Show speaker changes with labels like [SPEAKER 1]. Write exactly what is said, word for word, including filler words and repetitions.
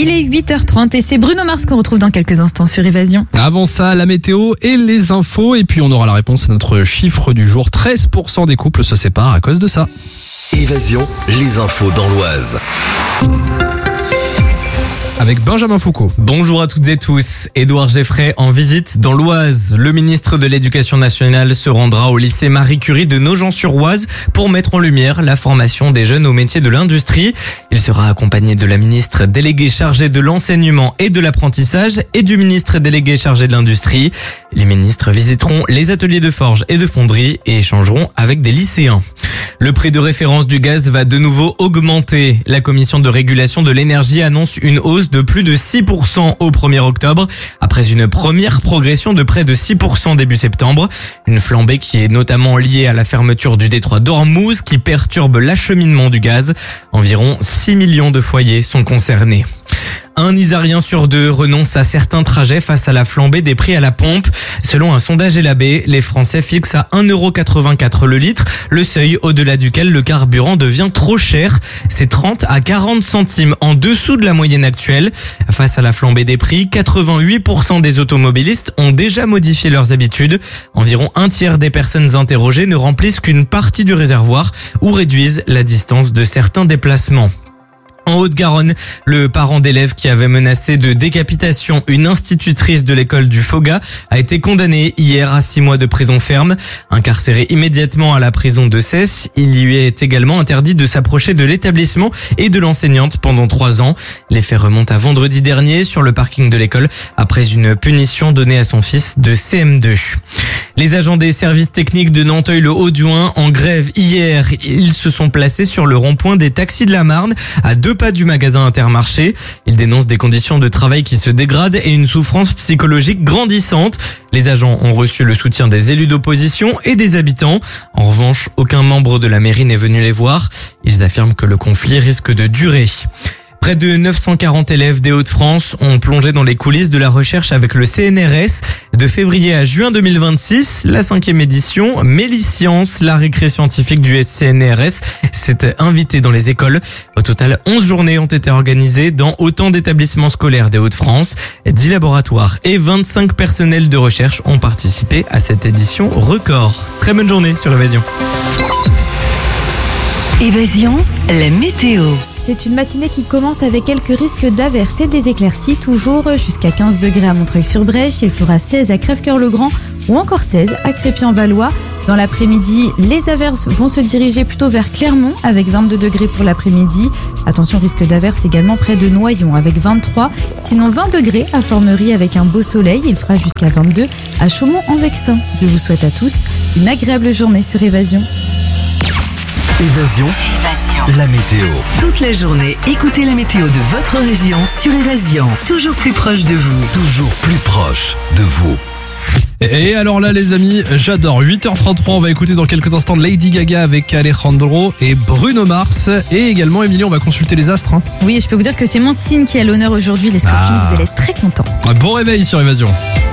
[SPEAKER 1] Il est huit heures trente et c'est Bruno Mars qu'on retrouve dans quelques instants sur Évasion.
[SPEAKER 2] Avant ça, la météo et les infos. Et puis on aura la réponse à notre chiffre du jour. treize pour cent des couples se séparent à cause de ça.
[SPEAKER 3] Évasion, les infos dans l'Oise.
[SPEAKER 2] Avec Benjamin Foucault.
[SPEAKER 4] Bonjour à toutes et tous. Édouard Geffray en visite dans l'Oise. Le ministre de l'Éducation nationale se rendra au lycée Marie Curie de Nogent-sur-Oise pour mettre en lumière la formation des jeunes aux métiers de l'industrie. Il sera accompagné de la ministre déléguée chargée de l'enseignement et de l'apprentissage et du ministre délégué chargé de l'industrie. Les ministres visiteront les ateliers de forge et de fonderie et échangeront avec des lycéens. Le prix de référence du gaz va de nouveau augmenter. La commission de régulation de l'énergie annonce une hausse de plus de six pour cent au premier octobre, après une première progression de près de six pour cent début septembre. Une flambée qui est notamment liée à la fermeture du détroit d'Ormuz qui perturbe l'acheminement du gaz. Environ six millions de foyers sont concernés. Un Isarien sur deux renonce à certains trajets face à la flambée des prix à la pompe. Selon un sondage Elabé, les Français fixent à un euro quatre-vingt-quatre le litre, le seuil au-delà duquel le carburant devient trop cher. C'est trente à quarante centimes en dessous de la moyenne actuelle. Face à la flambée des prix, quatre-vingt-huit pour cent des automobilistes ont déjà modifié leurs habitudes. Environ un tiers des personnes interrogées ne remplissent qu'une partie du réservoir ou réduisent la distance de certains déplacements. En Haute-Garonne, le parent d'élève qui avait menacé de décapitation une institutrice de l'école du Foga a été condamné hier à six mois de prison ferme. Incarcéré immédiatement à la prison de Cesse, il lui est également interdit de s'approcher de l'établissement et de l'enseignante pendant trois ans. Les faits remontent à vendredi dernier sur le parking de l'école après une punition donnée à son fils de C M deux. Les agents des services techniques de Nanteuil-le-Haut-Duin en grève hier. Ils se sont placés sur le rond-point des taxis de la Marne à deux pas du magasin Intermarché. Ils dénoncent des conditions de travail qui se dégradent et une souffrance psychologique grandissante. Les agents ont reçu le soutien des élus d'opposition et des habitants. En revanche, aucun membre de la mairie n'est venu les voir. Ils affirment que le conflit risque de durer. Près de neuf cent quarante élèves des Hauts-de-France ont plongé dans les coulisses de la recherche avec le C N R S. De février à juin deux mille vingt-six, la cinquième édition, Méliscience, la récré scientifique du C N R S, s'est invitée dans les écoles. Au total, onze journées ont été organisées dans autant d'établissements scolaires des Hauts-de-France. dix laboratoires et vingt-cinq personnels de recherche ont participé à cette édition record. Très bonne journée sur Évasion.
[SPEAKER 5] Évasion, la météo.
[SPEAKER 1] C'est une matinée qui commence avec quelques risques d'averses et des éclaircies, toujours jusqu'à quinze degrés à Montreuil-sur-Brèche. Il fera seize à Crèvecœur-le-Grand ou encore seize à Crépy-en-Valois. Dans l'après-midi, les averses vont se diriger plutôt vers Clermont avec vingt-deux degrés pour l'après-midi. Attention, risque d'averses également près de Noyon avec vingt-trois. Sinon vingt degrés à Formerie avec un beau soleil. Il fera jusqu'à vingt-deux à Chaumont-en-Vexin. Je vous souhaite à tous une agréable journée sur Évasion.
[SPEAKER 3] Évasion,
[SPEAKER 5] Évasion.
[SPEAKER 3] la météo.
[SPEAKER 5] Toute la journée, écoutez la météo de votre région sur Évasion. Toujours plus proche de vous.
[SPEAKER 3] Toujours plus proche de vous.
[SPEAKER 2] Et alors là les amis, j'adore. huit heures trente-trois, on va écouter dans quelques instants Lady Gaga avec Alejandro et Bruno Mars. Et également Émilie, on va consulter les astres. Hein.
[SPEAKER 1] Oui, je peux vous dire que c'est mon signe qui a l'honneur aujourd'hui. Les Scorpions,
[SPEAKER 2] Ah.
[SPEAKER 1] vous allez être très contents.
[SPEAKER 2] Un bon réveil sur Évasion.